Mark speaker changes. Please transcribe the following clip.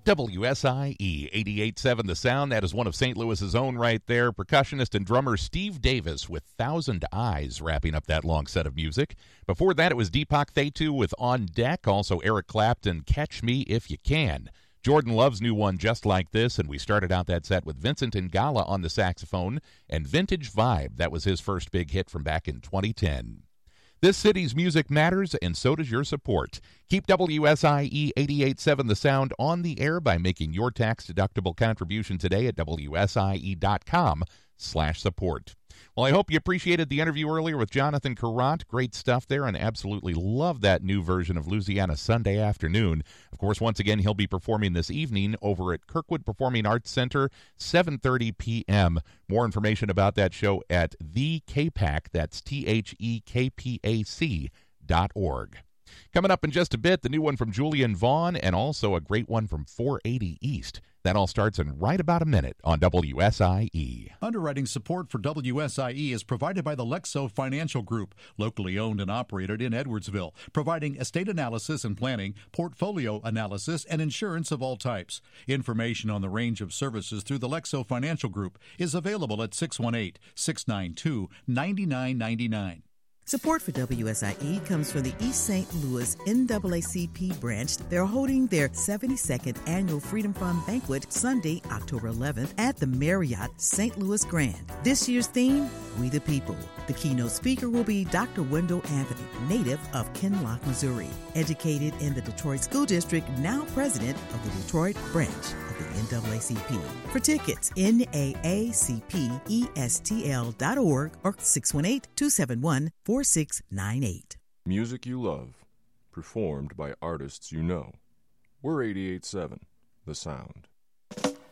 Speaker 1: WSIE 88.7 The Sound. That is one of St. Louis's own right there. Percussionist and drummer Steve Davis with Thousand Eyes wrapping up that long set of music. Before that, it was Deepak Thatu with On Deck. Also Eric Clapton, Catch Me If You Can. Jordan Love's new one, Just Like This. And we started out that set with Vincent Ingala on the saxophone and Vintage Vibe. That was his first big hit from back in 2010. This city's music matters, and so does your support. Keep WSIE 88.7 The Sound on the air by making your tax-deductible contribution today at WSIE.com/support. Well, I hope you appreciated the interview earlier with Jonathan Carrant. Great stuff there, and absolutely love that new version of Louisiana Sunday Afternoon. Of course, once again, he'll be performing this evening over at Kirkwood Performing Arts Center, 7:30 p.m. More information about that show at thekpac, that's THEKPAC.org. Coming up in just a bit, the new one from Julian Vaughn and also a great one from 480 East. That all starts in right about a minute on WSIE.
Speaker 2: Underwriting support for WSIE is provided by the Lexo Financial Group, locally owned and operated in Edwardsville, providing estate analysis and planning, portfolio analysis, and insurance of all types. Information on the range of services through the Lexo Financial Group is available at 618-692-9999.
Speaker 3: Support for WSIE comes from the East St. Louis NAACP branch. They're holding their 72nd annual Freedom Fund Banquet Sunday, October 11th at the Marriott St. Louis Grand. This year's theme, We the People. The keynote speaker will be Dr. Wendell Anthony, native of Kinloch, Missouri. Educated in the Detroit School District, now president of the Detroit branch of the NAACP. For tickets, NAACPESTL.org or 618-271-4698.
Speaker 4: Music you love, performed by artists you know. We're 88.7, The Sound.